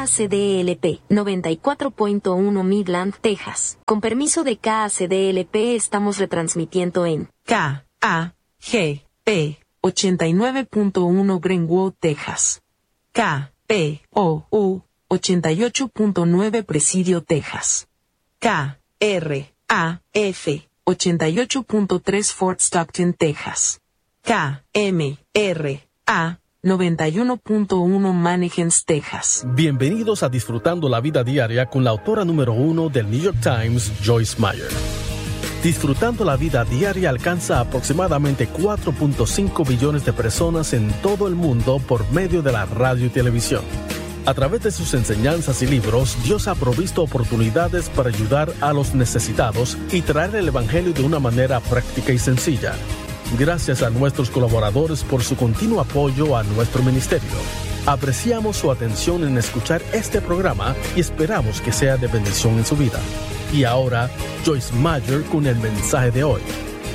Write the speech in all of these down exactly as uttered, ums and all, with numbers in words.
A C D L P, noventa y cuatro punto uno Midland, Texas. Con permiso de K C D L P estamos retransmitiendo en K A G P ochenta y nueve punto uno Greenwood, Texas. K P O U ochenta y ocho punto nueve Presidio, Texas. K R A F ochenta y ocho punto tres Fort Stockton, Texas. K M R A noventa y uno punto uno Mannequins, Texas. Bienvenidos a Disfrutando la Vida Diaria con la autora número uno del New York Times, Joyce Meyer. Disfrutando la Vida Diaria alcanza aproximadamente cuatro punto cinco billones de personas en todo el mundo por medio de la radio y televisión. A través de sus enseñanzas y libros, Dios ha provisto oportunidades para ayudar a los necesitados y traer el Evangelio de una manera práctica y sencilla. Gracias a nuestros colaboradores por su continuo apoyo a nuestro ministerio. Apreciamos su atención en escuchar este programa y esperamos que sea de bendición en su vida. Y ahora, Joyce Meyer con el mensaje de hoy.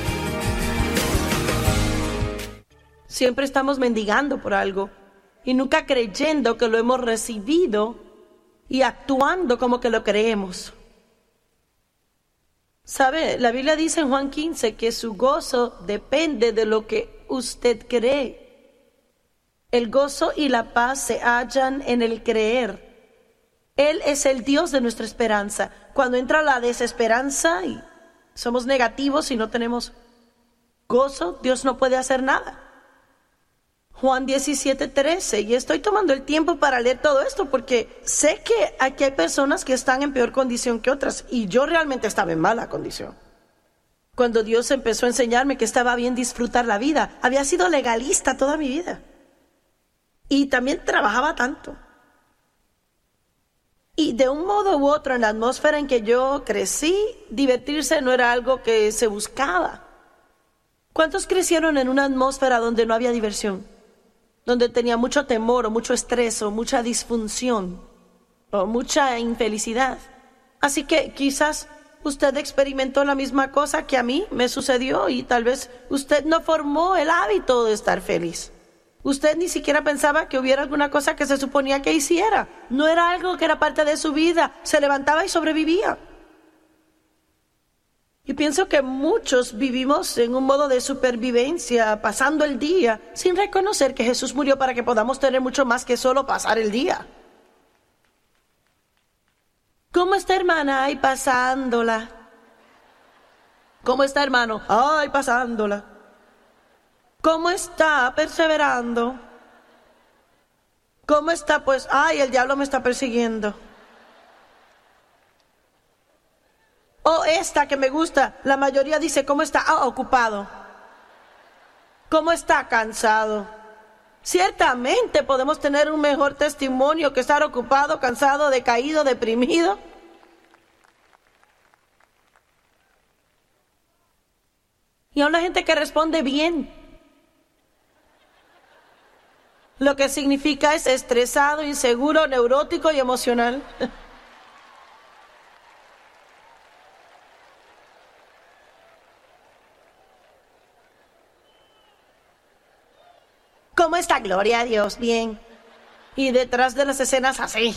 Siempre estamos mendigando por algo y nunca creyendo que lo hemos recibido y actuando como que lo creemos. ¿Sabe? La Biblia dice en Juan quince que su gozo depende de lo que usted cree. El gozo y la paz se hallan en el creer. Él es el Dios de nuestra esperanza. Cuando entra la desesperanza y somos negativos y no tenemos gozo, Dios no puede hacer nada. Juan diecisiete trece, y estoy tomando el tiempo para leer todo esto porque sé que aquí hay personas que están en peor condición que otras y yo realmente estaba en mala condición. Cuando Dios empezó a enseñarme que estaba bien disfrutar la vida, había sido legalista toda mi vida y también trabajaba tanto. Y de un modo u otro, en la atmósfera en que yo crecí, divertirse no era algo que se buscaba. ¿Cuántos crecieron en una atmósfera donde no había diversión? Donde tenía mucho temor o mucho estrés o mucha disfunción o mucha infelicidad. Así que quizás usted experimentó la misma cosa que a mí me sucedió y tal vez usted no formó el hábito de estar feliz. Usted ni siquiera pensaba que hubiera alguna cosa que se suponía que hiciera. No era algo que era parte de su vida. Se levantaba y sobrevivía. Y pienso que muchos vivimos en un modo de supervivencia, pasando el día, sin reconocer que Jesús murió para que podamos tener mucho más que solo pasar el día. ¿Cómo está, hermana? Ay, pasándola. ¿Cómo está, hermano? Ay, pasándola. ¿Cómo está? Perseverando. ¿Cómo está? Pues, ay, el diablo me está persiguiendo. O esta que me gusta, la mayoría dice, ¿cómo está? Ah, ocupado. ¿Cómo está? Cansado. Ciertamente podemos tener un mejor testimonio que estar ocupado, cansado, decaído, deprimido. Y a una gente que responde bien. Lo que significa es estresado, inseguro, neurótico y emocional. ¿Cómo está? Gloria a Dios, bien. Y detrás de las escenas así.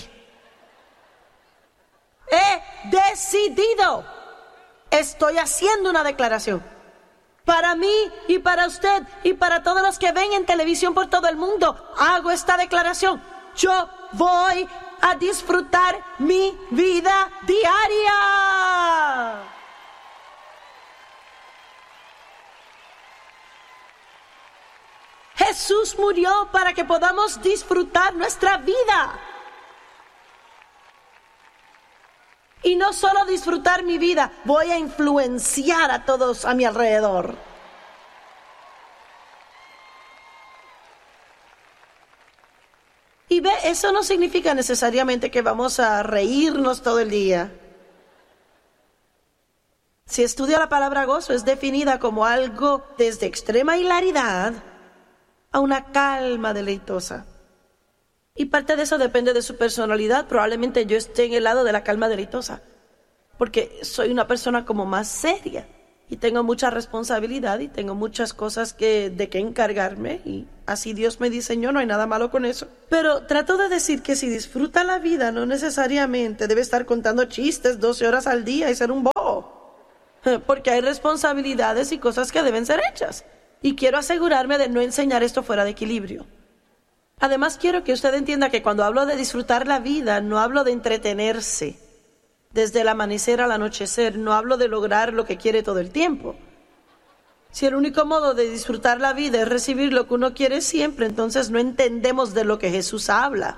He decidido. Estoy haciendo una declaración. Para mí y para usted y para todos los que ven en televisión por todo el mundo, hago esta declaración. Yo voy a disfrutar mi vida diaria. Jesús murió para que podamos disfrutar nuestra vida. Y no solo disfrutar mi vida, voy a influenciar a todos a mi alrededor. Y ve, eso no significa necesariamente que vamos a reírnos todo el día. Si estudia la palabra gozo, es definida como algo desde extrema hilaridad a una calma deleitosa. Y parte de eso depende de su personalidad. Probablemente yo esté en el lado de la calma deleitosa, porque soy una persona como más seria. y tengo mucha responsabilidad y tengo muchas cosas que, de que encargarme, y así Dios me diseñó, no hay nada malo con eso. Pero trato de decir que si disfruta la vida, no necesariamente debe estar contando chistes doce horas al día y ser un bobo, porque hay responsabilidades y cosas que deben ser hechas, y quiero asegurarme de no enseñar esto fuera de equilibrio. Además, quiero que usted entienda que cuando hablo de disfrutar la vida, no hablo de entretenerse desde el amanecer al anochecer, no hablo de lograr lo que quiere todo el tiempo. Si el único modo de disfrutar la vida es recibir lo que uno quiere siempre, entonces no entendemos de lo que Jesús habla.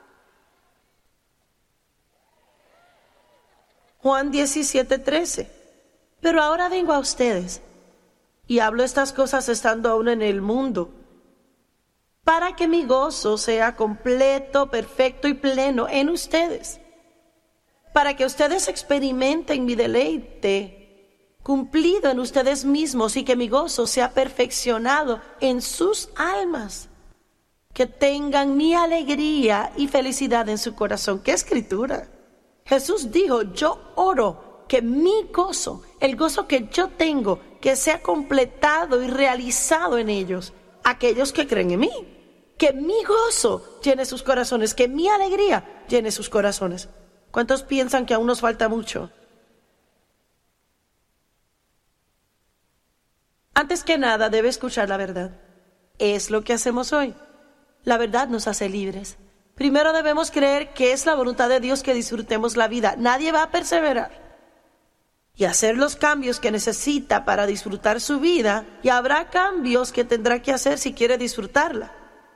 Juan diecisiete, trece. Pero ahora vengo a ustedes, y hablo estas cosas estando aún en el mundo, para que mi gozo sea completo, perfecto y pleno en ustedes, para que ustedes experimenten mi deleite cumplido en ustedes mismos y que mi gozo sea perfeccionado en sus almas, que tengan mi alegría y felicidad en su corazón. ¡Qué escritura! Jesús dijo, yo oro que mi gozo, el gozo que yo tengo, que sea completado y realizado en ellos, aquellos que creen en mí. Que mi gozo llene sus corazones, que mi alegría llene sus corazones. ¿Cuántos piensan que aún nos falta mucho? Antes que nada, debe escuchar la verdad. Es lo que hacemos hoy. La verdad nos hace libres. Primero debemos creer que es la voluntad de Dios que disfrutemos la vida. Nadie va a perseverar y hacer los cambios que necesita para disfrutar su vida, y habrá cambios que tendrá que hacer si quiere disfrutarla.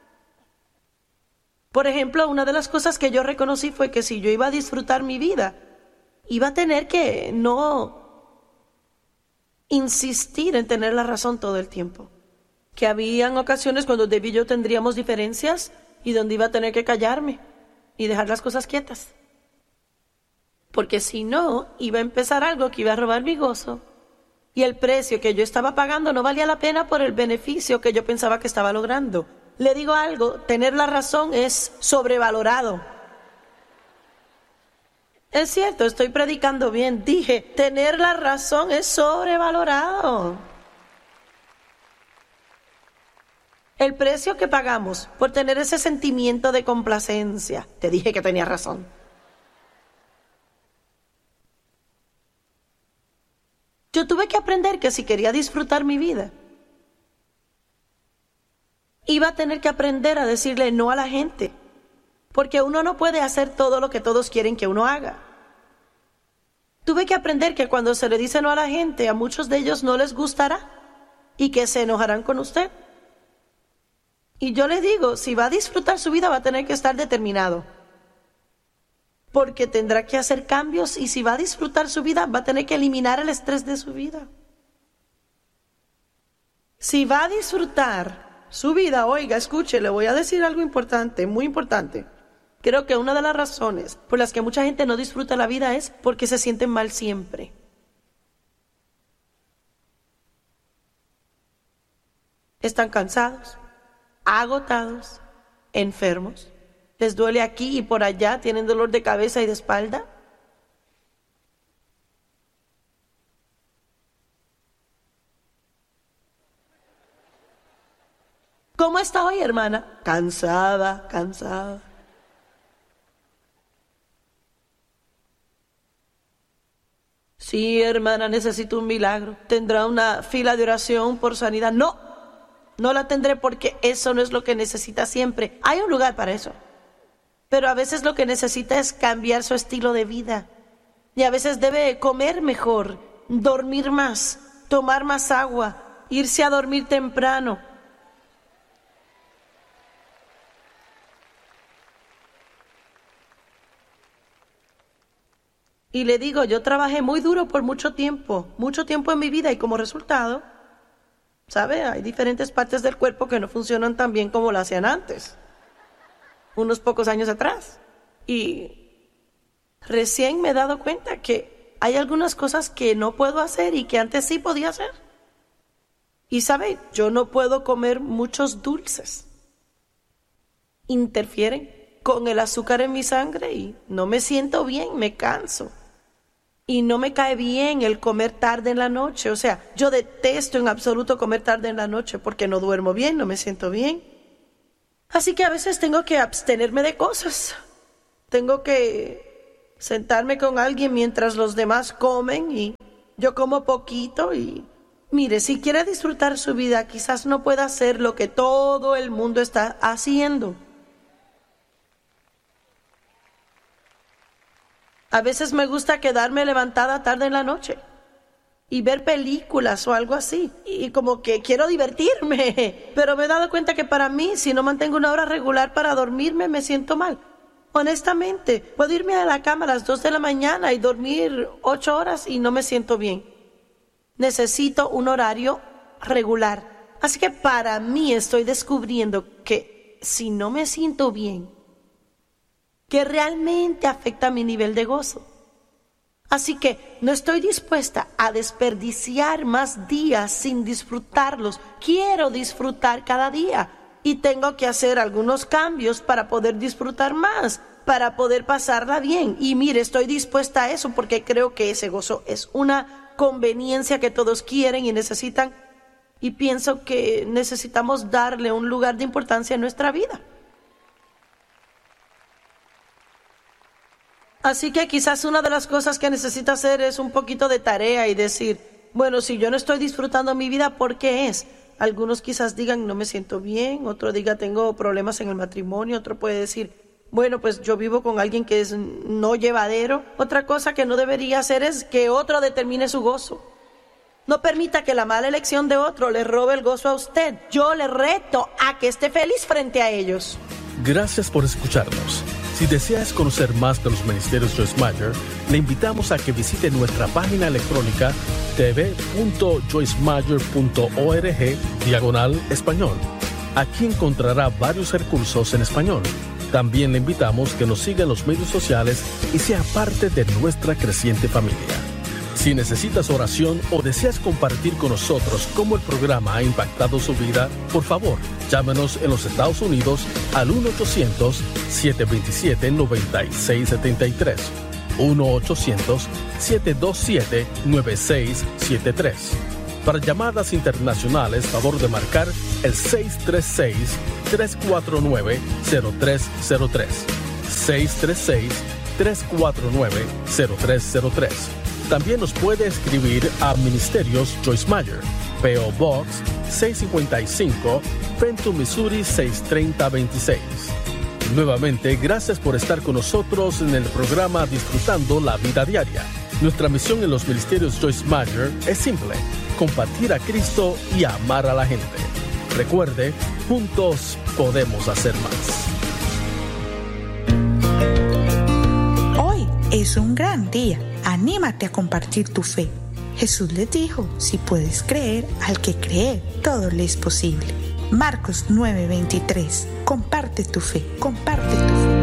Por ejemplo, una de las cosas que yo reconocí fue que si yo iba a disfrutar mi vida, iba a tener que no insistir en tener la razón todo el tiempo. Que habían ocasiones cuando David y yo tendríamos diferencias y donde iba a tener que callarme y dejar las cosas quietas. Porque si no, iba a empezar algo que iba a robar mi gozo, y el precio que yo estaba pagando no valía la pena por el beneficio que yo pensaba que estaba logrando. Le digo algo, tener la razón es sobrevalorado. Es cierto, estoy predicando bien. Dije, tener la razón es sobrevalorado. El precio que pagamos por tener ese sentimiento de complacencia. Te dije que tenía razón. Yo tuve que aprender que si quería disfrutar mi vida, iba a tener que aprender a decirle no a la gente, porque uno no puede hacer todo lo que todos quieren que uno haga. Tuve que aprender que cuando se le dice no a la gente, a muchos de ellos no les gustará y que se enojarán con usted. Y yo le digo, si va a disfrutar su vida va a tener que estar determinado, porque tendrá que hacer cambios, y si va a disfrutar su vida va a tener que eliminar el estrés de su vida. Si va a disfrutar su vida, oiga, escuche, le voy a decir algo importante, muy importante. Creo que una de las razones por las que mucha gente no disfruta la vida es porque se sienten mal siempre. Están cansados, agotados, enfermos. Les duele aquí y por allá, tienen dolor de cabeza y de espalda. ¿Cómo está hoy, hermana? Cansada, cansada. Sí, hermana, necesito un milagro. ¿Tendrá una fila de oración por sanidad? No, no la tendré, porque eso no es lo que necesita siempre. Hay un lugar para eso. Pero a veces lo que necesita es cambiar su estilo de vida. Y a veces debe comer mejor, dormir más, tomar más agua, irse a dormir temprano. Y le digo, yo trabajé muy duro por mucho tiempo, mucho tiempo en mi vida, y como resultado, ¿sabe? Hay diferentes partes del cuerpo que no funcionan tan bien como lo hacían antes, unos pocos años atrás. Y recién me he dado cuenta que hay algunas cosas que no puedo hacer y que antes sí podía hacer. Y ¿sabe? Yo no puedo comer muchos dulces. Interfieren con el azúcar en mi sangre y no me siento bien, me canso. Y no me cae bien el comer tarde en la noche. O sea, yo detesto en absoluto comer tarde en la noche porque no duermo bien, no me siento bien. Así que a veces tengo que abstenerme de cosas. Tengo que sentarme con alguien mientras los demás comen y yo como poquito. Y mire, si quiere disfrutar su vida, quizás no pueda hacer lo que todo el mundo está haciendo. A veces me gusta quedarme levantada tarde en la noche y ver películas o algo así. Y como que quiero divertirme. Pero me he dado cuenta que para mí, si no mantengo una hora regular para dormirme, me siento mal. Honestamente, puedo irme a la cama a las dos de la mañana y dormir ocho horas y no me siento bien. Necesito un horario regular. Así que para mí estoy descubriendo que si no me siento bien, que realmente afecta mi nivel de gozo. Así que no estoy dispuesta a desperdiciar más días sin disfrutarlos. Quiero disfrutar cada día y tengo que hacer algunos cambios para poder disfrutar más, para poder pasarla bien. Y mire, estoy dispuesta a eso porque creo que ese gozo es una conveniencia que todos quieren y necesitan. Y pienso que necesitamos darle un lugar de importancia en nuestra vida. Así que quizás una de las cosas que necesito hacer es un poquito de tarea y decir, bueno, si yo no estoy disfrutando mi vida, ¿por qué es? Algunos quizás digan, no me siento bien, otro diga, tengo problemas en el matrimonio, otro puede decir, bueno, pues yo vivo con alguien que es no llevadero. Otra cosa que no debería hacer es que otro determine su gozo. No permita que la mala elección de otro le robe el gozo a usted. Yo le reto a que esté feliz frente a ellos. Gracias por escucharnos. Si deseas conocer más de los ministerios Joyce Meyer, le invitamos a que visite nuestra página electrónica t v punto joyce meyer punto org diagonal español. Aquí encontrará varios recursos en español. También le invitamos que nos siga en los medios sociales y sea parte de nuestra creciente familia. Si necesitas oración o deseas compartir con nosotros cómo el programa ha impactado su vida, por favor, llámenos en los Estados Unidos al uno ochocientos, siete dos siete, nueve seis siete tres, uno ochocientos, siete dos siete, nueve seis siete tres. Para llamadas internacionales, favor de marcar el seis tres seis, tres cuatro nueve, cero tres cero tres, seis tres seis, tres cuatro nueve, cero tres cero tres. También nos puede escribir a Ministerios Joyce Meyer, P O Box seiscientos cincuenta y cinco, Fenton, Missouri seis tres cero dos seis. Nuevamente, gracias por estar con nosotros en el programa Disfrutando la Vida Diaria. Nuestra misión en los Ministerios Joyce Meyer es simple: compartir a Cristo y amar a la gente. Recuerde, juntos podemos hacer más. Hoy es un gran día. Anímate a compartir tu fe. Jesús les dijo, si puedes creer, al que cree, todo le es posible. Marcos nueve veintitrés. Comparte tu fe, comparte tu fe.